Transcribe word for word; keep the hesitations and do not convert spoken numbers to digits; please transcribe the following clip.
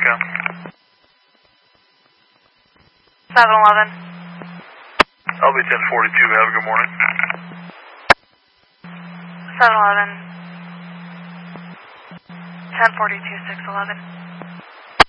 Echo. seven eleven. I'll be ten forty-two. Have a good morning. seven eleven. ten forty-two, six eleven.